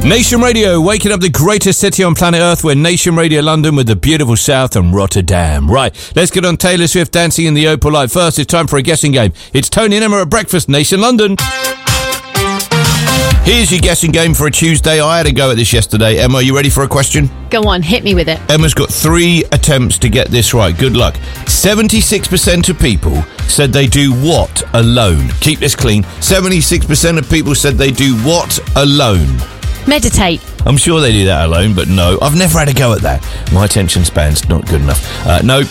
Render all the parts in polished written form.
Nation Radio, waking up the greatest city on planet Earth. We're Nation Radio London with the beautiful South and Rotterdam. Right, let's get on Taylor Swift dancing in the Opal Light. First, it's time for a guessing game. It's Tony and Emma at breakfast, Nation London. Here's your guessing game for a Tuesday. I had a go at this yesterday. Emma, are you ready for a question? Go on, hit me with it. Emma's got 3 attempts to get this right. Good luck. 76% of people said they do what alone? Keep this clean. 76% of people said they do what alone? Meditate. I'm sure they do that alone, but no. I've never had a go at that. My attention span's not good enough. No.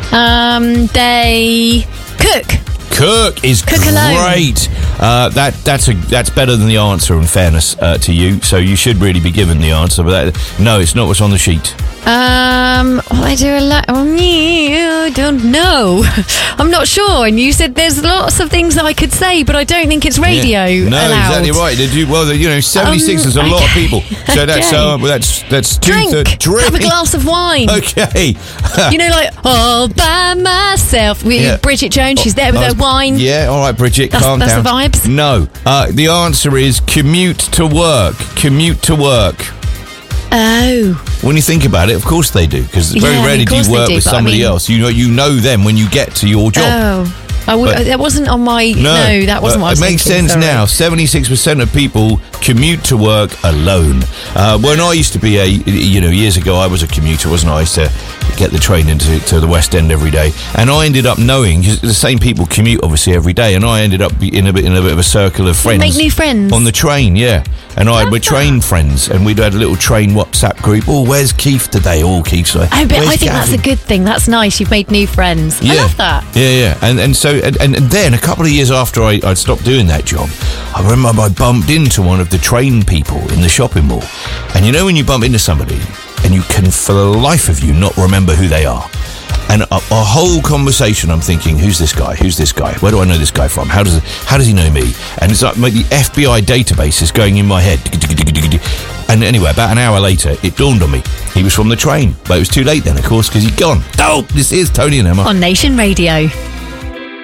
They cook. Cook is Cook great. That's better than the answer, in fairness to you. So you should really be given the answer. But no, it's not what's on the sheet. I do a lot. I don't know. I'm not sure. And you said there's lots of things that I could say, but I don't think it's radio No, allowed. exactly right. They do, well, 76 is a lot of people. So that's Drink. Drink. Have a glass of wine. Okay. Like all by myself. Bridget Jones, she's there with her wine. Yeah, all right, Bridget, calm that's down. the vibes. No, the answer is commute to work. Commute to work. Oh. When you think about it, of course they do, because very rarely do you work with somebody else. You know them when you get to your job. Oh, that wasn't on my... No, that wasn't what I was thinking. It makes sense sorry. now. 76% of people commute to work alone. When I used to be years ago, I was a commuter, wasn't I? I used to get the train to the West End every day. And I ended up knowing, because the same people commute, obviously, every day. And I ended up in a bit of a circle of friends. Make new friends. On the train, yeah. And we're train friends. And we'd had a little train WhatsApp group. Oh, where's Keith today? Oh, Keith's like... I think that's a good thing. That's nice. You've made new friends. Yeah. I love that. Yeah. And then a couple of years after I'd stopped doing that job, I remember I bumped into one of the train people in the shopping mall. And you know when you bump into somebody and you can for the life of you not remember who they are? And a whole conversation, I'm thinking, who's this guy? Who's this guy? Where do I know this guy from? How does he know me? And it's like the FBI database is going in my head. And anyway, about an hour later, it dawned on me. He was from the train. But it was too late then, of course, because he'd gone. Oh, this is Tony and Emma. On Nation Radio.